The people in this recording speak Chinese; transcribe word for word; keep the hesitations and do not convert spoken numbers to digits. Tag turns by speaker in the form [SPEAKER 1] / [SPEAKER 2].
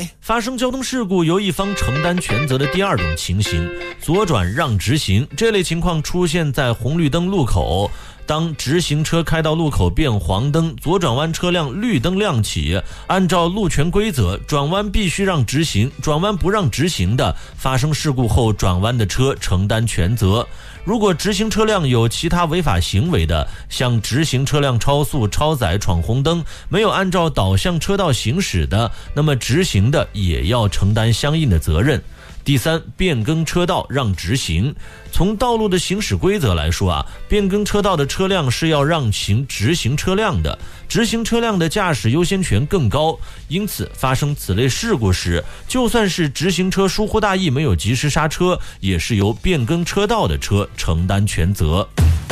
[SPEAKER 1] 发生交通事故由一方承担全责的第二种情形，左转让直行。这类情况出现在红绿灯路口，当直行车开到路口变黄灯，左转弯车辆绿灯亮起，按照路权规则，转弯必须让直行，转弯不让直行的，发生事故后转弯的车承担全责。如果直行车辆有其他违法行为的，像直行车辆超速、超载、闯红灯，没有按照导向车道行驶的，那么直行的也要承担相应的责任。第三，变更车道让直行。从道路的行驶规则来说啊，变更车道的车辆是要让行直行车辆的，直行车辆的驾驶优先权更高，因此发生此类事故时，就算是直行车疏忽大意没有及时刹车，也是由变更车道的车承担全责。